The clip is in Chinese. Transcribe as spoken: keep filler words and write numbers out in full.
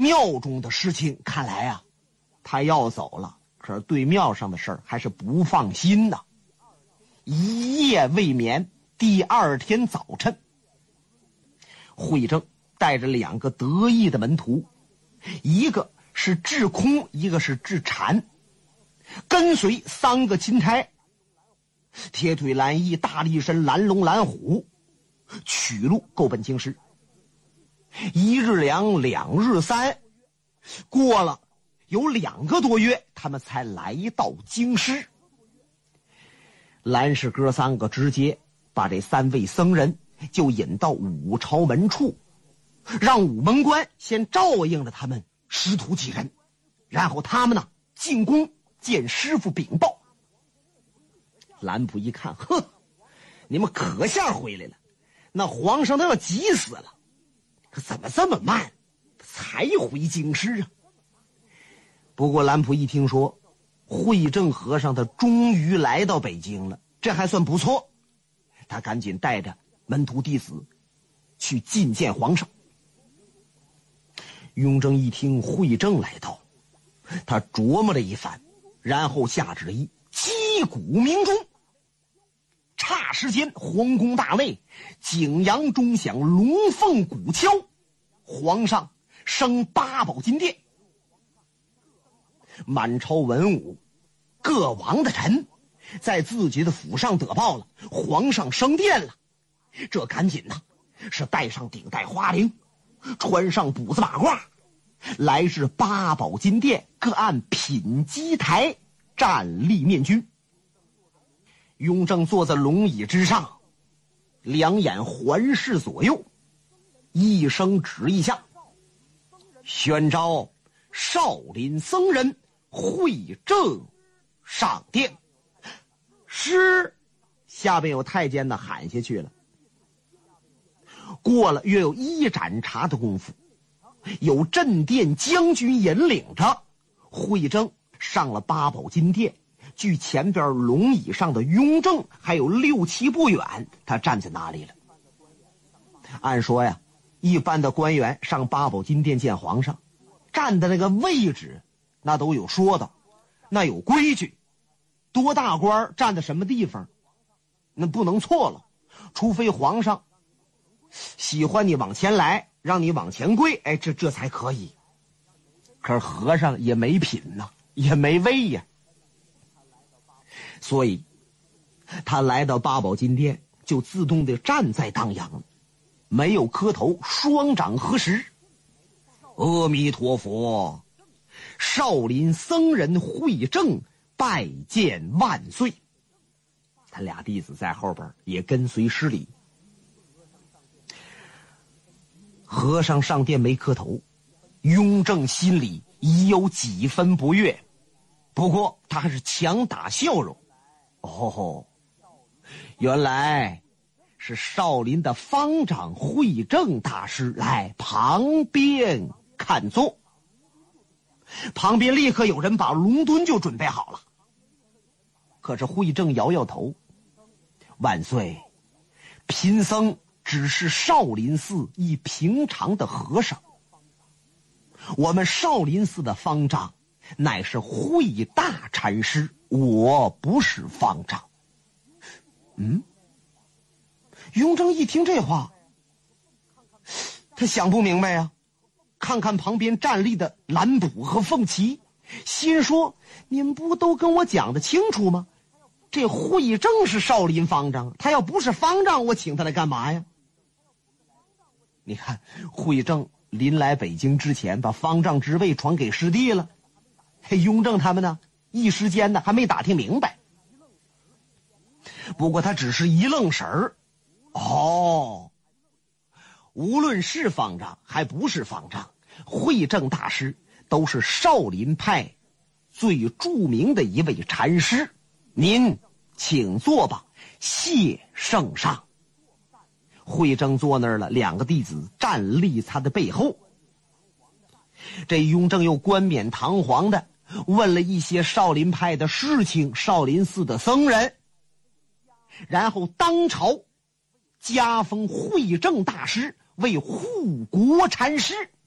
庙中的事情看来啊，他要走了，可是对庙上的事儿还是不放心呐。一夜未眠，第二天早晨，慧正带着两个得意的门徒，一个是智空，一个是智禅，跟随三个金钗，铁腿蓝翼、大力神、蓝龙、蓝虎，取路够奔京师。一日两，两日三，过了有两个多月，他们才来到京师。蓝氏哥三个直接把这三位僧人就引到武朝门处，让武门关先照应着他们师徒几人，然后他们呢进宫见师傅禀报。蓝普一看，呵，你们可下回来了，那皇上都要急死了，可怎么这么慢才回京师啊？不过蓝普一听说慧正和尚他终于来到北京了，这还算不错，他赶紧带着门徒弟子去觐见皇上。雍正一听慧正来到，他琢磨了一番，然后下旨意击鼓鸣钟。霎时间，皇宫大内景阳钟响，龙凤鼓敲，皇上升八宝金殿。满朝文武各王的臣在自己的府上得报了，皇上升殿了，这赶紧呢是戴上顶戴花翎，穿上补子马褂，来至八宝金殿，各按品基台站立面君。雍正坐在龙椅之上，两眼环视左右，一声旨意下，宣召少林僧人慧正上殿。是，下边有太监呢喊下去了。过了约有一盏茶的功夫，有镇殿将军引领着慧正上了八宝金殿，距前边龙椅上的雍正还有六七步远，他站在那里了。按说呀，一般的官员上八宝金殿见皇上，站的那个位置那都有说道，那有规矩，多大官站在什么地方那不能错了，除非皇上喜欢你往前来，让你往前跪，哎，这这才可以。可是和尚也没品呐，也没威呀，所以他来到八宝金殿就自动的站在当阳，没有磕头，双掌合十。阿弥陀佛，少林僧人慧正拜见万岁。他俩弟子在后边也跟随施礼。和尚上殿没磕头，雍正心里已有几分不悦，不过他还是强打笑容。哦，原来是少林的方丈慧正大师来旁边看座。旁边立刻有人把龙墩就准备好了。可是慧正摇摇头，万岁，贫僧只是少林寺一平常的和尚，我们少林寺的方丈乃是慧大禅师，我不是方丈。嗯，雍正一听这话，他想不明白呀、啊，看看旁边站立的蓝卜和凤岐，心说你们不都跟我讲的清楚吗？这慧正是少林方丈，他要不是方丈，我请他来干嘛呀？你看慧正临来北京之前把方丈之位传给师弟了，雍正他们呢一时间呢还没打听明白。不过他只是一愣神儿，哦，无论是方丈还不是方丈，慧正大师都是少林派最著名的一位禅师，您请坐吧，谢圣上。慧正坐那儿了，两个弟子站立他的背后。这雍正又冠冕堂皇的问了一些少林派的事情，少林寺的僧人，然后当朝加封慧正大师为护国禅师。